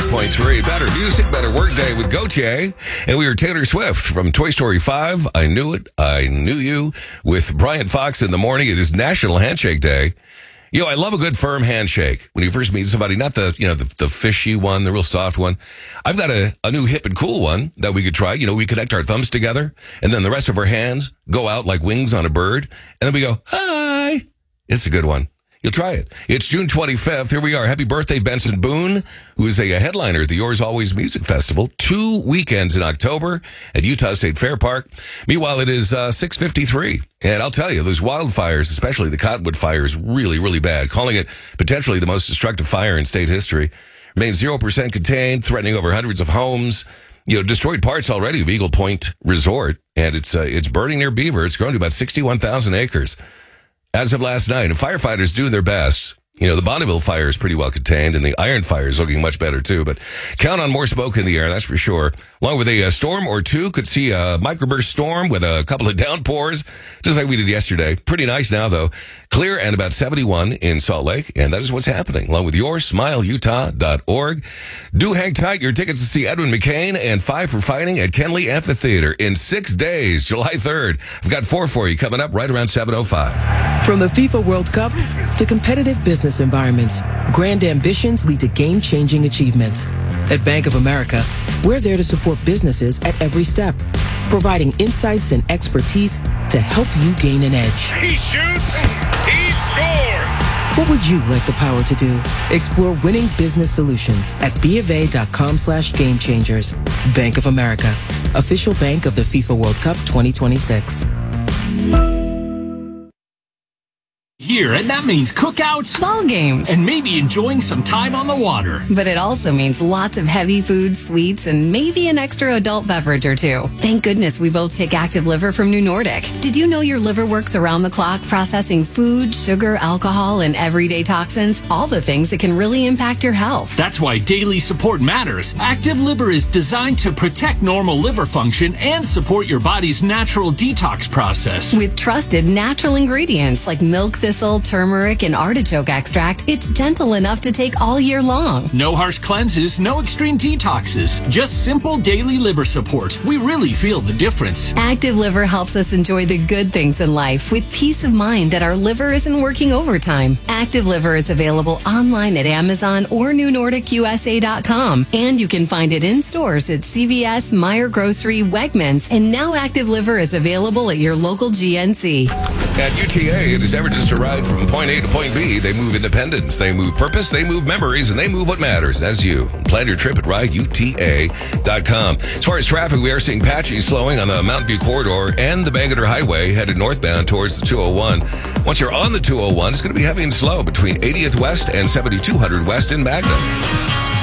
98.3. Better music, better workday with Gautier. And we are Taylor Swift from Toy Story 5. I Knew It, I Knew You with Brian Fox in the morning. It is National Handshake Day. You know, I love a good firm handshake when you first meet somebody, not the fishy one, the real soft one. I've got a new hip and cool one that we could try. You know, we connect our thumbs together and then the rest of our hands go out like wings on a bird. And then we go, hi. It's a good one. You'll try it. It's June 25th. Here we are. Happy birthday, Benson Boone, who is a headliner at the Yours Always Music Festival. 2 weekends in October at Utah State Fair Park. Meanwhile, it is 6:53. And I'll tell you, those wildfires, especially the Cottonwood fire, is really, really bad. Calling it potentially the most destructive fire in state history. Remains 0% contained, threatening over hundreds of homes. You know, destroyed parts already of Eagle Point Resort. And it's burning near Beaver. It's grown to about 61,000 acres. As of last night, and firefighters doing their best. You know, the Bonneville fire is pretty well contained, and the Iron fire is looking much better, too. But count on more smoke in the air, that's for sure. Along with a storm or two, could see a microburst storm with a couple of downpours, just like we did yesterday. Pretty nice now, though. Clear and about 71 in Salt Lake, and that is what's happening. Along with SmileUtah.org. Do hang tight. Your tickets to see Edwin McCain and Five for Fighting at Kenley Amphitheater in 6 days, July 3rd. I've got 4 for you coming up right around 7:05. From the FIFA World Cup to competitive business environments, grand ambitions lead to game-changing achievements. At Bank of America, we're there to support businesses at every step, providing insights and expertise to help you gain an edge. He shoots, he scores! What would you like the power to do? Explore winning business solutions at BofA.com/gamechangers. Bank of America, official bank of the FIFA World Cup 2026. Here, and that means cookouts, ball games, and maybe enjoying some time on the water. But it also means lots of heavy foods, sweets, and maybe an extra adult beverage or two. Thank goodness we both take Active Liver from New Nordic. Did you know your liver works around the clock processing food, sugar, alcohol, and everyday toxins? All the things that can really impact your health. That's why daily support matters. Active Liver is designed to protect normal liver function and support your body's natural detox process. With trusted natural ingredients like milk thistle, turmeric, and artichoke extract, it's gentle enough to take all year long. No harsh cleanses, no extreme detoxes, just simple daily liver support. We really feel the difference. Active Liver helps us enjoy the good things in life with peace of mind that our liver isn't working overtime. Active Liver is available online at Amazon or NewNordicUSA.com, and you can find it in stores at CVS, Meijer Grocery, Wegmans, and now Active Liver is available at your local GNC. At UTA, it is never just a ride from point A to point B. They move independence, they move purpose, they move memories, and they move what matters. That's you. Plan your trip at RideUTA.com. As far as traffic, we are seeing patchy slowing on the Mountain View Corridor and the Bangerter Highway headed northbound towards the 201. Once you're on the 201, it's going to be heavy and slow between 80th West and 7200 West in Magna.